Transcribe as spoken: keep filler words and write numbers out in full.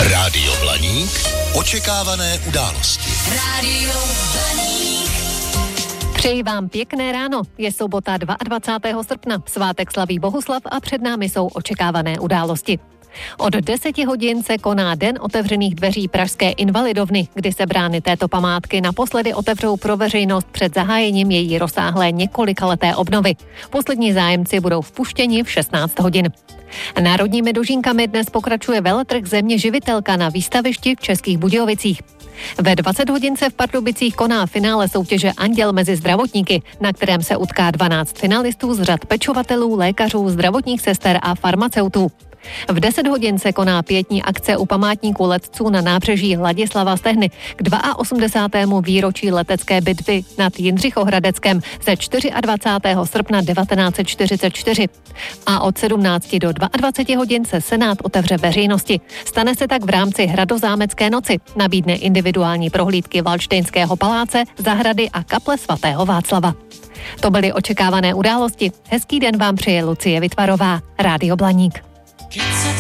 Rádio Blaník. Očekávané události. Rádio Blaník. Přeji vám pěkné ráno. Je sobota dvacátého druhého srpna. Svátek slaví Bohuslav a před námi jsou očekávané události. Od deseti hodin se koná Den otevřených dveří Pražské Invalidovny, kdy se brány této památky naposledy otevřou pro veřejnost před zahájením její rozsáhlé několikaleté obnovy. Poslední zájemci budou vpuštěni v šestnáct hodin. Národními dožinkami dnes pokračuje veletrh Země živitelka na výstavišti v Českých Budějovicích. Ve dvacet hodin se v Pardubicích koná finále soutěže Anděl mezi zdravotníky, na kterém se utká dvanáct finalistů z řad pečovatelů, lékařů, zdravotních sester a farmaceutů. V deset hodin se koná pietní akce u památníku letců na nábřeží Ladislava Stehny k osmdesátému druhému výročí letecké bitvy nad Jindřichohradeckem ze dvacátého čtvrtého srpna devatenáct set čtyřicet čtyři. A od sedmnácti do dvaceti dvou hodin se Senát otevře veřejnosti. Stane se tak v rámci Hradozámecké noci. Nabídne individuální prohlídky Valdštejnského paláce, zahrady a kaple svatého Václava. To byly očekávané události. Hezký den vám přeje Lucie Vitvarová, Rádio Blaník.